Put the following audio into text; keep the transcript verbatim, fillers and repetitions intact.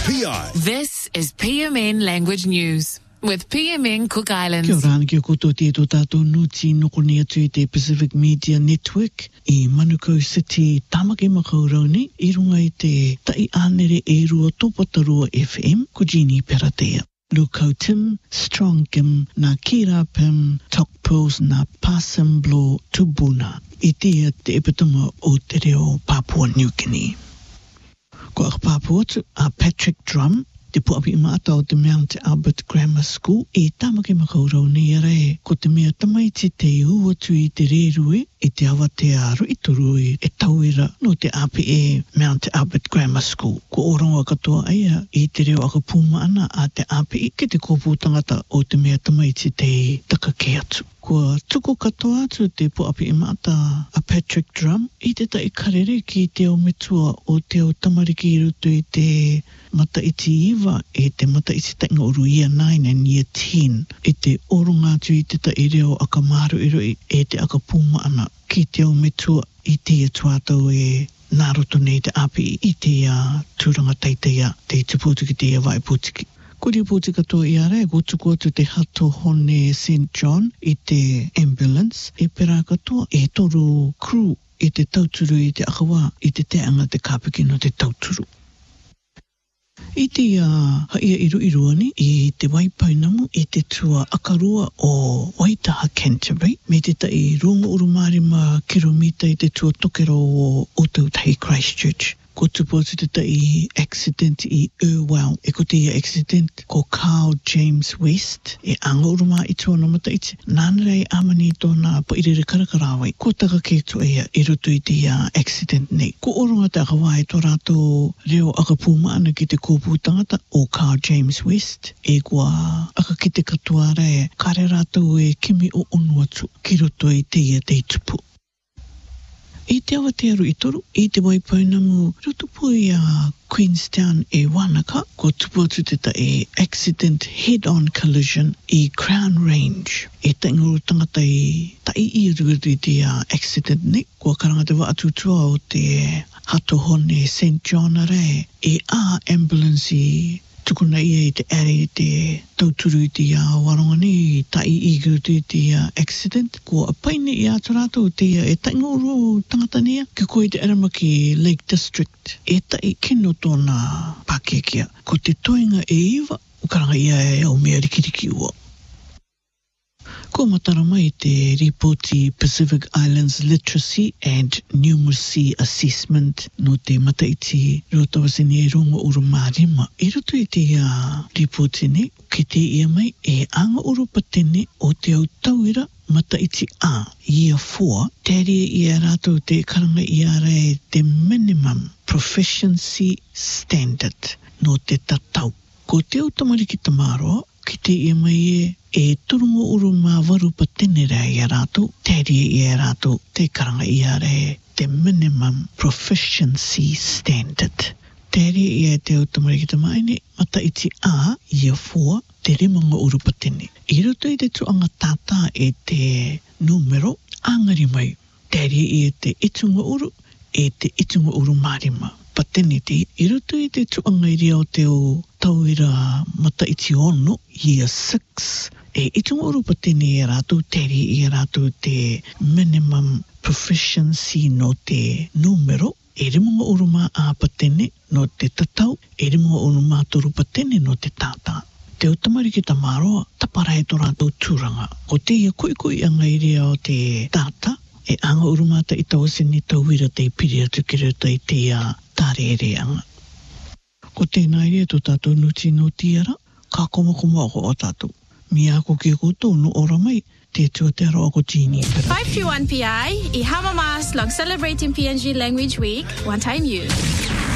P I. This is P M N Language News with P M N Cook Islands. Kia ora ana kia koutou te tō tātou nuti nokoni atu i te Pacific Media Network i Manukau City, Tamaki Makaurau i runga i te tai ānere e rua tōpatarua F M, ko Jeannie Peratea. Lukau Tim, Strong Kim, na Kira Pim, Tok Pearls na Pasam Blo Tubuna, i tia te epitoma o te reo Papua New Guinea. Ko a Papua atu a Patrick Drum, te puapi imata o te Mount Albert Grammar School, e Tamaki Makaurau ni ere, ko te mea tamaiti te iu atu i te rerue, i te awa te aru i turui, e tauira no te A P E Mount Albert Grammar School. Ko oronga katoa aia, i te reo aka puma ana a te A P E, ke te kōpū tangata o te mea tamaiti te takake atu. Kua tuku katoa atu te puapi imata a Patrick Drum, i te tai karere ki te o mitua o te o tamariki i rutu i te mata iti iwa, e te mata iti tainga uru year nine and year ten, e te oronga atu i te tai reo aka maru i roi, e te aka puma ana ki te o mitua i te tuatau e nāroto nei te A P E i te uh, tūranga taitea, te tuputu ki te awai pūtiki. Ko ri pūti katoa i ara, e ko tuku atu te hato hone Saint John i te ambulance, e pera katoa e toru crew i te tauturu i te akawa, i te teanga te kāpiki no te tauturu. I te uh, haia iru iruani, i te waipaunamu, i te tua akarua o Waitaha Canterbury, me te tai runga urumārima kilomita i te tua tokero o Otautahi Christchurch. Ko tupu atu te tai accident i Irwell, e ko te accident ko Carl James West, e anga uruma i tua namata iti, nānarei amani tōna pairere karakarawai, ko taka ke tu ea i roto i te uh, accident nei. Ko oronga te akawai tō rātou reo aka pūma ana ki te kōpū tangata o Carl James West, e kua aka ki te katoa rea, kare rātou e kimi o onu atu, ki roto i te ia te tupu. I te awa te aru i toru, i te waipaunamu, roto pui a Queenstown e Wanaka, ko tupu atu te ta e accident head-on collision i Crown Range. E tainguru tangata i tai i rurutu i te uh, accident ne, ko karanga te wa atutua o te hato hone Saint John are, e a ambulance i tukuna ia i te are i te tauturu i te uh, warongani i tai i rurutu i te uh, accident, ko a paine i atu rātou te uh, e tainguru tangata nia, ki koe te Aramaki Lake District, e tai kino tōna Pākekea, ko te toinga e iwa, o karanga ia e au mea rikiriki ua. Ko matarama i te ripoti Pacific Islands Literacy and Numeracy Assessment no te mataiti rotawasini e runga uru mārima. I roto i te uh, ripoti ne, ke te ia mai e anga uru patene o te au tauira mataiti a, year four, tēria i a rātou te karanga i ara e te minimum proficiency standard no te tatau. Ko te au tamariki tamaro, ki te ia mai e e turungo uru mā waru patene rea i a rātou, tēria i a rātou te karanga i ara e te minimum proficiency standard. Tēria i a te au tamariki tamaine, mataiti a, year four, te rimanga uru patene. I roto i te tuanga tata e te numero, angari mai. Tēria i a te itunga uru, e te itunga uru mārima. Patene te, i roto i te tuanga i rea o te o tauira mataiti ono, year six, e itunga uru patene i rātou, tēri i rātou te minimum proficiency no te numero, e rimunga uru mā a patene no te tatau, e rimunga uru mā toru patene no te tātā. Te o tamariki tamaroa, taparai tō rātou tūranga. O te ia kui kui anga i rea o te tātā, e anga uru mā ta i tawasini tauira te piri atu ki rata i te uh, tārere anga. Ko tēnā i rea tō tātou nuti no tiara, ka koma koma ako o tātou. Mi ako ki koutou no ora mai, te tua te aro ako Jeannie. five three one P I, i Hamamas long celebrating P N G Language Week, one time you.